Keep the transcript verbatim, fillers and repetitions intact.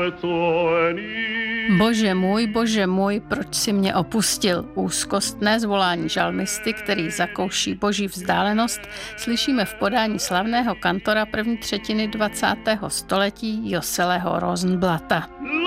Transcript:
Bože můj, bože můj, proč si mě opustil? Úzkostné zvolání žalmisty, který zakouší boží vzdálenost, slyšíme v podání slavného kantora první třetiny dvacátého století Joseleho Rosenblata.